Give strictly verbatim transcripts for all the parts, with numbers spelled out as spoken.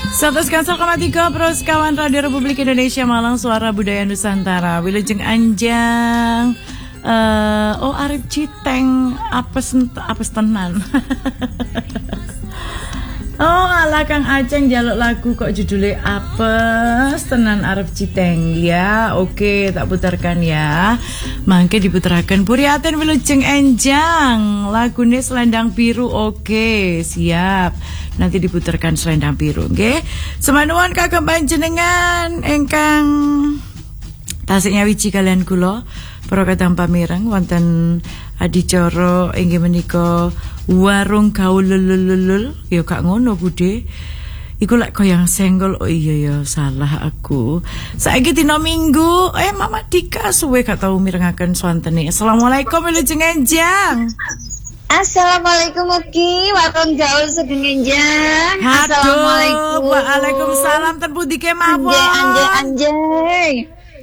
seratus koma tiga Pros kawan Radio Republik Indonesia Malang, suara budaya Nusantara. Wilujeng Anjang. Uh, oh Arif Citeng apes apes tenan. Oh ala Kang Aceng jaluk lagu kok judulnya apes tenan Arif Citeng ya. Oke tak putarkan ya. Mangke diputarkan Puriaten Wilujeng Enjang lagune Selendang Biru. Oke siap. Nanti diputarkan Selendang Biru nggih. Semanuan kagem panjenengan ingkang tasiknya wiji kalian kula para kadang pamireng wonten adicara inggih menika warung gaul lulul ya gak ngono Bude. Iku lek koyang senggol. Oh iya ya salah aku. Saiki dina Minggu eh Mama Dika suwe gak tau mirengaken swantene. Assalamualaikum Wilujeng Enjang. Assalamualaikum Uki, warung gaul Sugeng Enjang. Assalamualaikum. Waalaikumsalam ten pundi kemawon. Anjay anjay.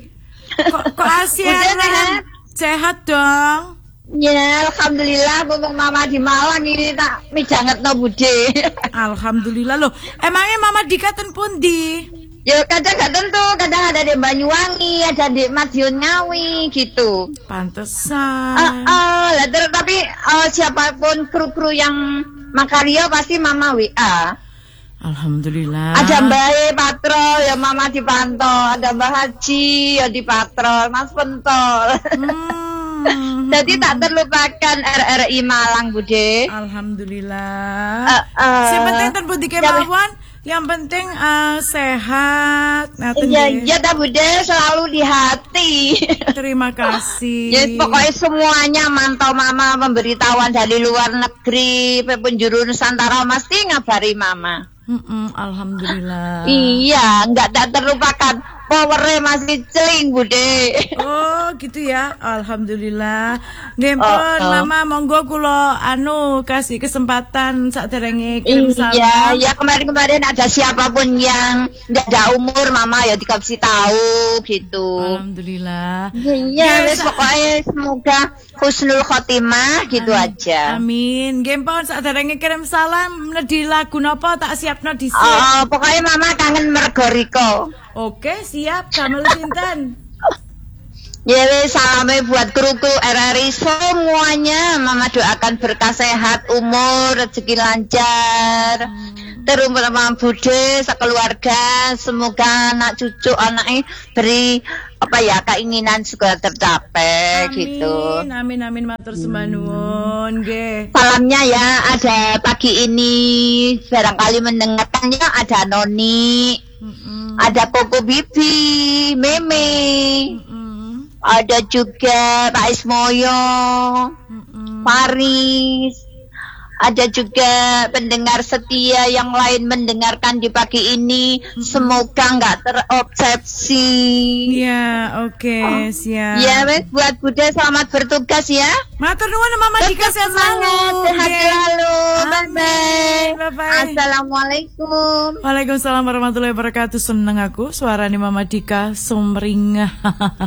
Kok kok asian sehat dong? Ya alhamdulillah mumpung Mama di Malang ini tak mijangetno Bude. Alhamdulillah loh. Emangnya Mama Dika ten pundi? Ya kadang gak tentu, kadang ada di Banyuwangi, ada di Madiun Ngawi gitu. Pantesan. Uh, uh, tapi uh, siapapun kru-kru yang makarya pasti Mama W A. Alhamdulillah. Ada Mbak E patrol ya Mama dipantau, ada Mbak Haji ya dipatrol, Mas Pentol. Hmm. Jadi tak terlupakan R R I Malang Bude. Alhamdulillah. Uh, uh, Yang penting terpundi kemauan. Yang penting uh, sehat. Iya, iya dah Bude, selalu di hati. Terima kasih. Ya pokoknya semuanya mantau Mama pemberitahuan dari luar negeri, penjuru Nusantara mesti ngabari Mama. Mm-mm, Alhamdulillah. Iya, enggak tak terlupakan. Powernya masih celing Bude. Oh gitu ya. Alhamdulillah. Nggih, oh, oh. Mama monggo kula anu kasih kesempatan saderenge kirim salam. Iya, ya kemarin-kemarin ada siapapun yang enggak ada umur Mama ya dikasih tahu gitu. Alhamdulillah. Iya, wis pokoknya semoga husnul khotimah gitu amin. Aja. Amin. Nggih, pon saderenge kirim salam di lagu napa tak siapno dhisik. Oh, pokoknya Mama kangen mergo Riko. Oke, siap. Kamel sinten? Ya wis salame buat kru-kru R R I semuanya. Mama doakan berkah sehat, umur, rezeki lancar. Hmm. Terus Mama Bude sekeluarga, semoga anak cucu anaknya beri apa ya keinginan segera tercapai amin, gitu. Amin amin matur sembah nuwun nggih. Salamnya ya ada pagi ini barangkali mendengarkannya ada Noni. Mm-mm. Ada Koko Bibi, Meme. Mm-mm. Ada juga Pak Ismoyo, Mm-mm. Paris. Ada juga pendengar setia yang lain mendengarkan di pagi ini. Mm-hmm. Semoga nggak terobsesi. Ya, oke, okay, oh. Siap. Ya, wes buat Bude selamat bertugas ya. Matur nuwun Mama Dika sehat selalu. Sehat selalu. Bye-bye. Bye-bye. Assalamualaikum. Waalaikumsalam warahmatullahi wabarakatuh. Seneng aku suarane Mama Dika sumringah.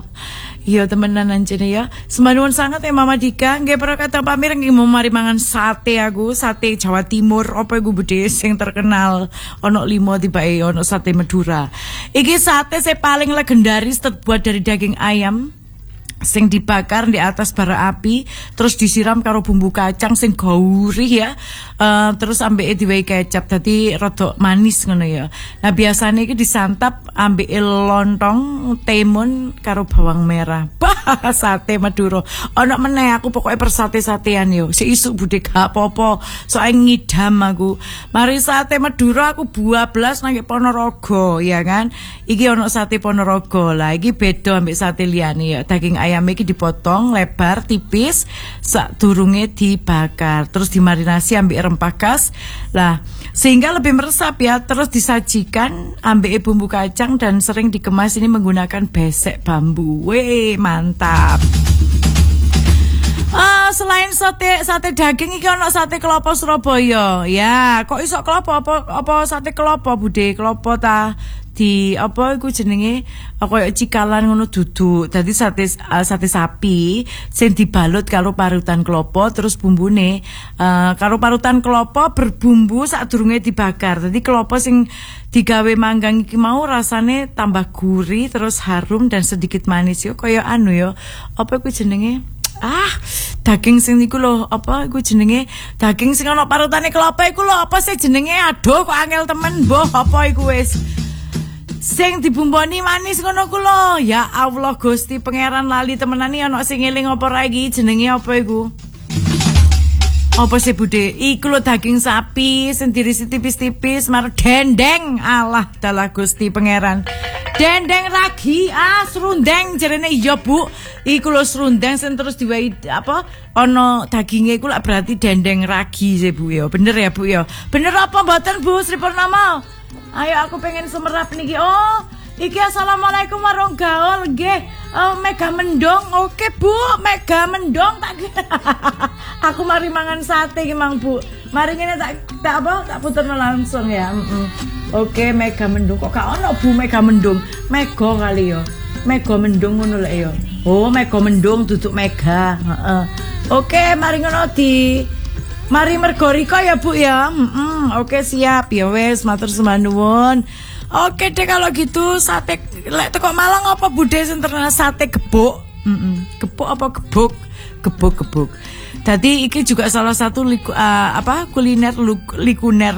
Iya temenan anjene ya. Semanuwun sangat ya Mama Dika. Nggih para kata pamir nggih mau mari mangan sate aku, sate Jawa Timur apa iku Bude sing terkenal. Ono limo tibae ono sate Madura. Iki sate sing paling legendaris terbuat dari daging ayam sing dibakar di atas bara api terus disiram karo bumbu kacang sing gaurih ya. Uh, terus ambek diwehi kecap dadi rada manis ngono ya. Nah biasanya iki disantap ambek lontong timun karo bawang merah. Bah sate Madura. Ono meneh aku pokoknya persate-satean yo. Si isuk Bude gak apa-apa. Soale ngidam aku. Mari sate Madura aku bablas nang Ponorogo ya kan. Iki ono sate Ponorogo. Lah iki beda ambek sate liyane ya. Daging ayam iki dipotong lebar tipis sadurunge dibakar. Terus dimarinasi ambek rempah khas. Lah, sehingga lebih meresap ya. Terus disajikan ambek bumbu kacang dan sering dikemas ini menggunakan besek bambu. Weh, mantap. Ah, selain sate sate daging iki ono sate klopo Surabaya. Ya, kok iso klopo apa apa sate klopo Bude? Klopo ta di apa iku jenenge koyo cikalan ngono duduk. Dadi sate uh, sate sapi sing dibalut karo parutan klopo terus bumbune uh, karo parutan klopo berbumbu sadurunge dibakar. Dadi klopo sing digawe manggang iki mau rasane tambah gurih terus harum dan sedikit manis yo koyo anu yo. Apa iku jenenge? Ah, daging sing niku lho, apa iku jenenge? Daging sing ana parutane klopo iku lho, apa sih jenenge? Aduh, kok angel temen, mbah, apa iku wis. Sing dibumboni manis ngono ku lho. Ya Allah Gusti Pangeran lali temenan iki ana sing eling apa ra iki jenenge apa iku? Apa sih Bude? Iku lho daging sapi sing dirisi tipis-tipis mar dendeng. Alah dalah Gusti Pangeran. Dendeng ragi, ah serundeng jarene iya Bu. Iku lho serundeng sing terus diwai apa ana daginge iku lak berarti dendeng ragi sih Bu ya. Bener ya Bu ya. Bener apa mboten Bu Sri Purnama? Ayo aku pengen sumerap niki. Oh, iki assalamualaikum warung gaul nggih. Oh, Mega Mendong. Oke Bu, Mega Mendong tak. Aku mari mangan sate ki Mang Bu. Mari ngene tak tak apa tak puterno langsung ya. Heeh. Oke, Mega Mendung kok gak ono Bu Mega Mendung. Mega kali yo. Mega Mendung ngono lek yo. Oh, Mega Mendung duduk Mega, heeh. Oke, mari ngono di mari mergo riko ya Bu ya. Heeh. Oke, siap ya wes matur sembah nuwun. Oke deh kalau gitu sate lek teko Malang apa Bude sing terkenal sate gebuk. Heeh. Gebuk apa gebuk? Gebuk-gebuk. Tadi iki juga salah satu liku, uh, apa kuliner luk, likuner.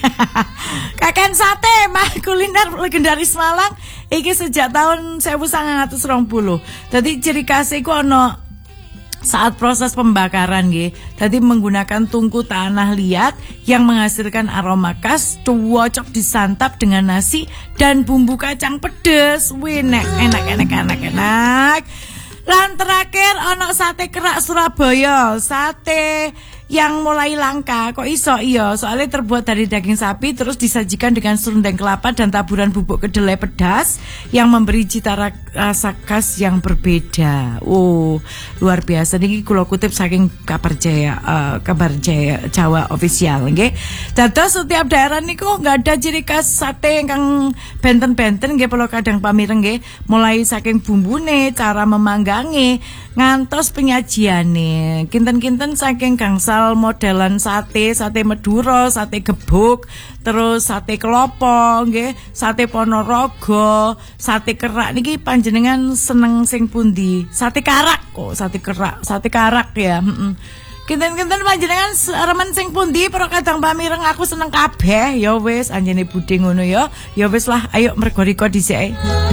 Kakek sate mah kuliner legendaris Malang iki sejak tahun seribu sembilan ratus dua puluh. Tadi ciri khas iku ono saat proses pembakaran nggih. Tadi menggunakan tungku tanah liat yang menghasilkan aroma khas cocok disantap dengan nasi dan bumbu kacang pedes. Wih, enak enak enak enak enak. Lan terakhir ono sate kerak Surabaya, sate yang mulai langka. Kok iso iya? Soalnya terbuat dari daging sapi terus disajikan dengan serundeng kelapa dan taburan bubuk kedelai pedas yang memberi cita rasa khas yang berbeda. Oh, luar biasa. Niki kula kutip saking Kabar Jaya, uh, Kabar Jaya Jawa official nggih. Dados setiap daerah niku enggak ada ciri khas sate ingkang benten-benten nggih, kula kadang pamireng nggih. Mulai saking bumbune, cara memanggange, ngantos penyajiane. Kinten-kinten saking gangsal modelan sate, sate Madura, sate gebuk, terus sate kelopo nggih, sate Ponorogo, sate kerak niki panjenengan seneng sing pundi? Sate karak kok, sate kerak, sate karak ya. Heeh. Kinten-kinten panjenengan remen sing pundi? Para kadang pamireng aku seneng kabeh. Ya wis anjene Bude ngono ya. Ya wis lah, ayo mergo riko dhisik.